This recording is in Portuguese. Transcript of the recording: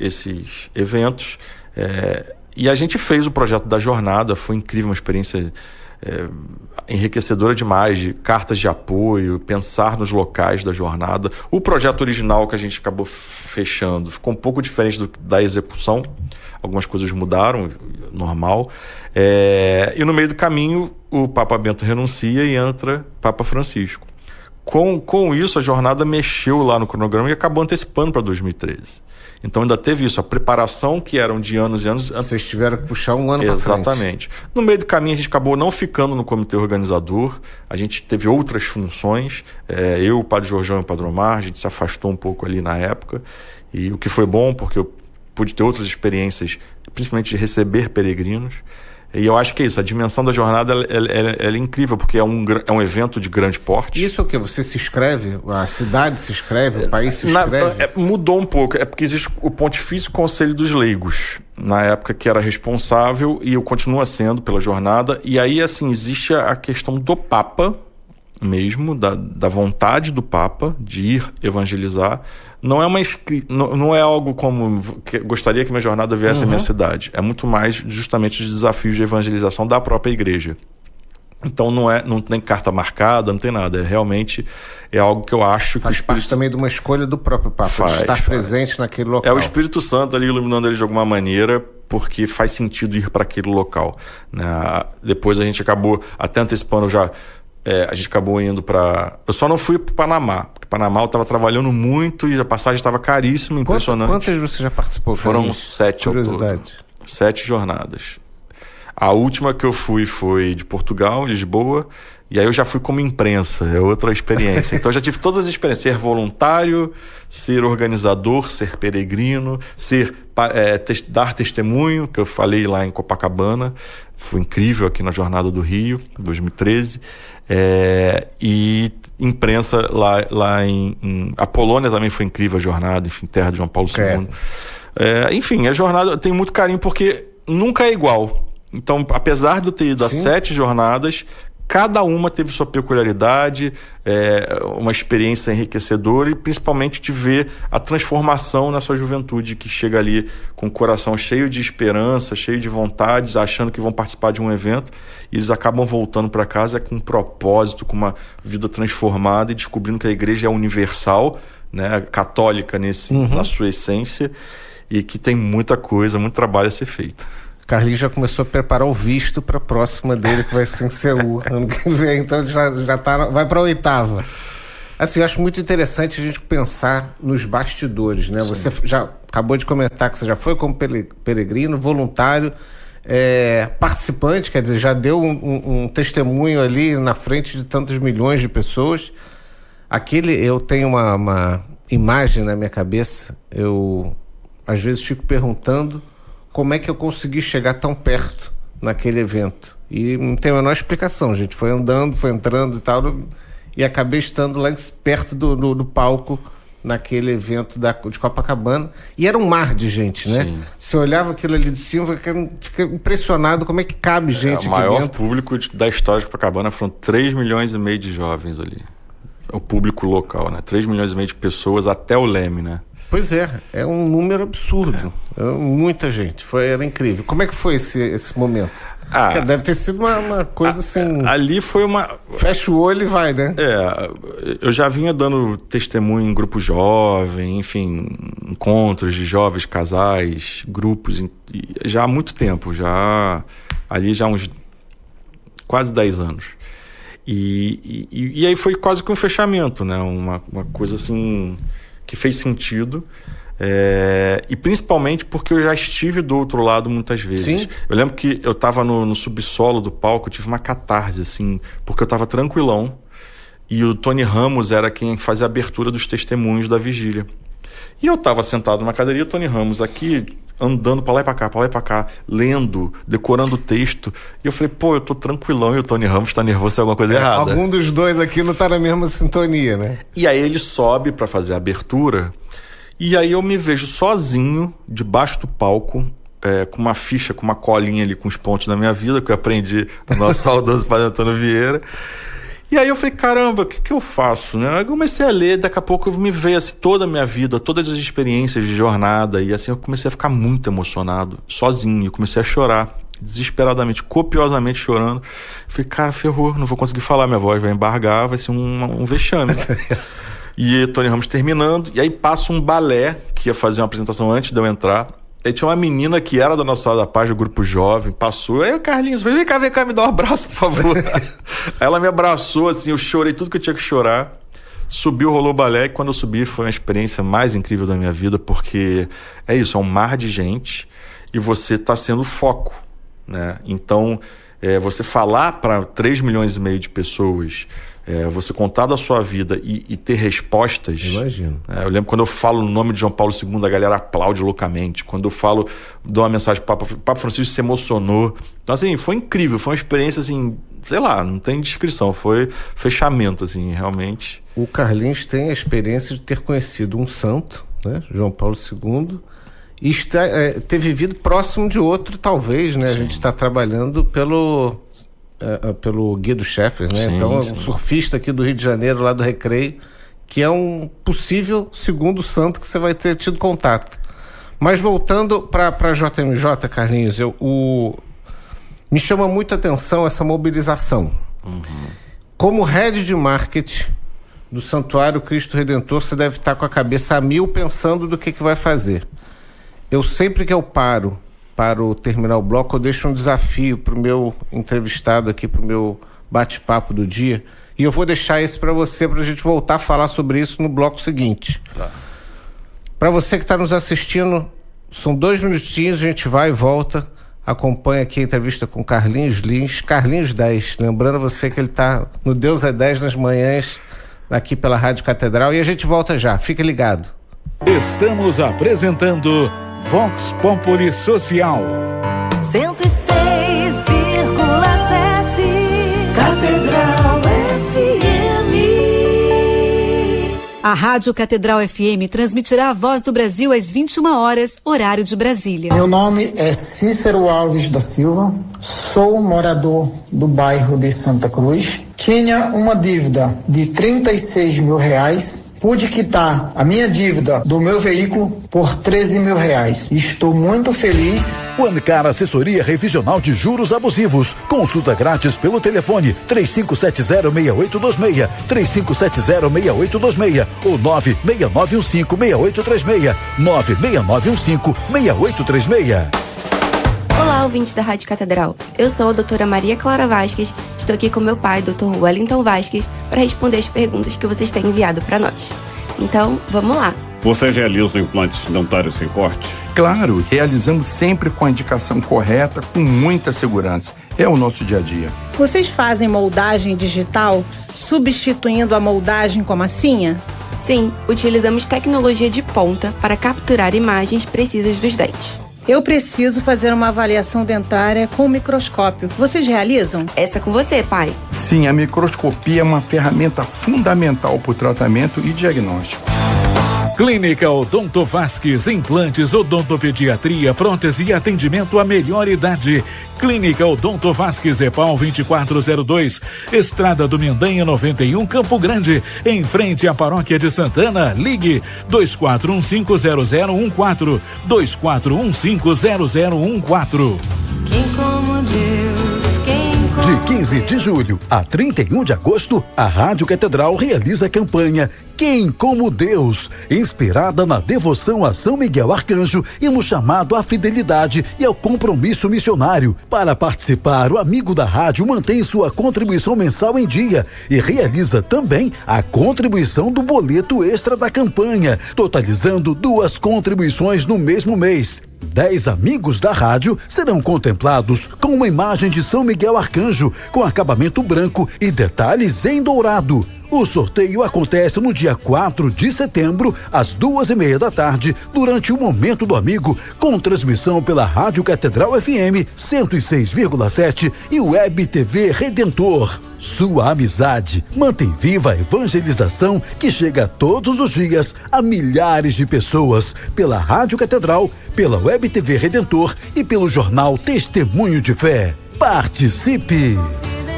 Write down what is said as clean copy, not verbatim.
esses eventos. E a gente fez o projeto da jornada, foi incrível, uma experiência enriquecedora demais, de cartas de apoio, pensar nos locais da jornada. O projeto original que a gente acabou fechando ficou um pouco diferente da execução, algumas coisas mudaram, normal. E no meio do caminho o Papa Bento renuncia e entra Papa Francisco. Com isso, a jornada mexeu lá no cronograma e acabou antecipando para 2013. Então ainda teve isso, a preparação que eram de anos e anos. Vocês tiveram que puxar um ano para frente. Exatamente. No meio do caminho a gente acabou não ficando no comitê organizador, a gente teve outras funções, eu, o Padre Jorjão e o Padre Omar, a gente se afastou um pouco ali na época, e o que foi bom porque eu pude ter outras experiências, principalmente de receber peregrinos. E eu acho que é isso, a dimensão da jornada ela é incrível, porque é um evento de grande porte. Isso é o quê? Você se inscreve? A cidade se inscreve? O país se inscreve? Mudou um pouco, é porque existe o Pontifício Conselho dos Leigos, na época que era responsável, e continua sendo pela jornada, e aí assim, existe a questão do Papa mesmo, da vontade do Papa de ir evangelizar. Não é algo como gostaria que minha jornada viesse à minha cidade. É muito mais justamente os desafios de evangelização da própria igreja. Então não tem carta marcada, não tem nada. Realmente é algo que eu acho que faz parte também de uma escolha do próprio Papa, de estar presente naquele local. É o Espírito Santo ali iluminando ele de alguma maneira, porque faz sentido ir para aquele local, né? Depois a gente acabou até antecipando já. A gente acabou indo para... Eu só não fui para Panamá, porque Panamá eu estava trabalhando muito e a passagem estava caríssima, impressionante. Quantas você já participou? Foram 7 ao todo. 7 jornadas. A última que eu fui foi de Portugal, Lisboa, e aí eu já fui como imprensa, é outra experiência. Então eu já tive todas as experiências, ser voluntário, ser organizador, ser peregrino, dar testemunho, que eu falei lá em Copacabana, foi incrível aqui na Jornada do Rio, em 2013, e imprensa lá em... A Polônia também foi incrível a jornada, enfim, terra de João Paulo II. Enfim, a jornada eu tenho muito carinho porque nunca é igual. Então, apesar de eu ter ido a 7 jornadas, cada uma teve sua peculiaridade, uma experiência enriquecedora e principalmente de ver a transformação nessa juventude que chega ali com o coração cheio de esperança, cheio de vontades, achando que vão participar de um evento e eles acabam voltando para casa com um propósito, com uma vida transformada e descobrindo que a igreja é universal, né, católica na sua essência e que tem muita coisa, muito trabalho a ser feito. Carlinhos já começou a preparar o visto para a próxima dele, que vai ser em Seul ano que vem, então já vai para a 8ª. Assim, eu acho muito interessante a gente pensar nos bastidores, né? Sim. Você já acabou de comentar que você já foi como peregrino, voluntário, participante, quer dizer, já deu um testemunho ali na frente de tantos milhões de pessoas. Eu tenho uma imagem na minha cabeça, eu às vezes fico perguntando como é que eu consegui chegar tão perto naquele evento. E não tem a menor explicação, a gente foi andando, foi entrando e tal, e acabei estando lá perto do palco naquele evento de Copacabana. E era um mar de gente, né? Sim. Você olhava aquilo ali de cima, fica impressionado como é que cabe gente aqui dentro. O maior público da história de Copacabana foram 3,5 milhões de jovens ali. O público local, né? 3,5 milhões de pessoas até o Leme, né? Pois é um número absurdo. Muita gente, era incrível. Como é que foi esse momento? Deve ter sido uma coisa assim... Ali foi uma... Fecha o olho e vai, né? Eu já vinha dando testemunho em grupo jovem, enfim, encontros de jovens, casais, grupos, já há muito tempo, ali já uns quase 10 anos. E aí foi quase que um fechamento, né? Uma coisa assim... que fez sentido, e principalmente porque eu já estive do outro lado muitas vezes. Sim. Eu lembro que eu estava no subsolo do palco, eu tive uma catarse, assim, porque eu estava tranquilão, e o Tony Ramos era quem fazia a abertura dos testemunhos da vigília. E eu estava sentado numa cadeirinha, o Tony Ramos aqui, andando para lá e para cá, lendo, decorando o texto. E eu falei, eu tô tranquilão e o Tony Ramos tá nervoso, tem alguma coisa errada. Algum dos dois aqui não tá na mesma sintonia, né? E aí ele sobe para fazer a abertura, e aí eu me vejo sozinho, debaixo do palco, com uma ficha, com uma colinha ali com os pontos da minha vida, que eu aprendi do nosso saudoso Padre Antônio Vieira. E aí eu falei, caramba, o que eu faço, né? Aí eu comecei a ler, daqui a pouco me veio assim, toda a minha vida, todas as experiências de jornada, e assim eu comecei a ficar muito emocionado, sozinho, eu comecei a chorar, desesperadamente, copiosamente chorando. Falei, cara, ferrou, não vou conseguir falar, minha voz vai embargar, vai ser um vexame. E Tony Ramos terminando, e aí passa um balé, que ia fazer uma apresentação antes de eu entrar. Aí tinha uma menina que era da nossa hora da paz, do grupo jovem, passou. Aí o Carlinhos falou, vem cá, me dá um abraço, por favor. Aí ela me abraçou, assim, eu chorei tudo que eu tinha que chorar. Subiu, rolou o balé, e quando eu subi foi uma experiência mais incrível da minha vida, porque é isso, é um mar de gente e você está sendo foco, né? Então, você falar para 3 milhões e meio de pessoas, você contar da sua vida e ter respostas. Imagino. Eu lembro quando eu falo no nome de João Paulo II, a galera aplaude loucamente. Quando eu falo, dou uma mensagem para o Papa Francisco, se emocionou. Então, assim, foi incrível, foi uma experiência, assim, sei lá, não tem descrição, foi fechamento, assim, realmente. O Carlinhos tem a experiência de ter conhecido um santo, né, João Paulo II, e ter vivido próximo de outro, talvez, né? Sim. A gente está trabalhando pelo Guido Schaeffer, né? Sim, então, sim. Um surfista aqui do Rio de Janeiro, lá do Recreio, que é um possível segundo santo que você vai ter tido contato. Mas voltando para a JMJ, Carlinhos, me chama muita atenção essa mobilização. Uhum. Como head de marketing do Santuário Cristo Redentor, você deve estar com a cabeça a mil pensando do que vai fazer. Eu sempre que eu paro para terminar o bloco, eu deixo um desafio para o meu entrevistado aqui, para o meu bate-papo do dia, e eu vou deixar esse para você, para a gente voltar a falar sobre isso no bloco seguinte. Tá. Para você que está nos assistindo, são 2 minutinhos, a gente vai e volta, acompanha aqui a entrevista com Carlinhos Lins, Carlinhos 10, lembrando você que ele está no Deus é 10 nas manhãs, aqui pela Rádio Catedral, e a gente volta já, fique ligado. Estamos apresentando Vox Populi Social. 106,7 Catedral FM. A Rádio Catedral FM transmitirá a Voz do Brasil às 21 horas, horário de Brasília. Meu nome é Cícero Alves da Silva, sou morador do bairro de Santa Cruz. Tinha uma dívida de R$36 mil. Pude quitar a minha dívida do meu veículo por R$13 mil. Estou muito feliz. Ancar Assessoria Revisional de Juros Abusivos. Consulta grátis pelo telefone 3570-6826, 3570-6826 ou 96915-6836, 96915-6836. Olá, ouvintes da Rádio Catedral. Eu sou a doutora Maria Clara Vasques. Estou aqui com meu pai, Dr. Wellington Vasques, para responder as perguntas que vocês têm enviado para nós. Então, vamos lá. Você realiza implantes dentários sem corte? Claro, realizamos sempre com a indicação correta, com muita segurança. É o nosso dia a dia. Vocês fazem moldagem digital, substituindo a moldagem com massinha? Sim, utilizamos tecnologia de ponta para capturar imagens precisas dos dentes. Eu preciso fazer uma avaliação dentária com microscópio. Vocês realizam? Essa é com você, pai. Sim, a microscopia é uma ferramenta fundamental para o tratamento e diagnóstico. Clínica Odonto Vasques, implantes, odontopediatria, prótese e atendimento à melhor idade. Clínica Odonto Vasques, EPAL 2402, Estrada do Mendanha 91, Campo Grande, em frente à Paróquia de Santana. Ligue 24150014, 24150014. Quem como Deus, quem como De 15 de julho a 31 de agosto, a Rádio Catedral realiza a campanha Quem como Deus, inspirada na devoção a São Miguel Arcanjo e no chamado à fidelidade e ao compromisso missionário. Para participar, o amigo da rádio mantém sua contribuição mensal em dia e realiza também a contribuição do boleto extra da campanha, totalizando 2 contribuições no mesmo mês. 10 amigos da rádio serão contemplados com uma imagem de São Miguel Arcanjo com acabamento branco e detalhes em dourado. O sorteio acontece no dia 4 de setembro, às 2:30 da tarde, durante o Momento do Amigo, com transmissão pela Rádio Catedral FM 106,7 e Web TV Redentor. Sua amizade mantém viva a evangelização que chega todos os dias a milhares de pessoas, pela Rádio Catedral, pela Web TV Redentor e pelo jornal Testemunho de Fé. Participe!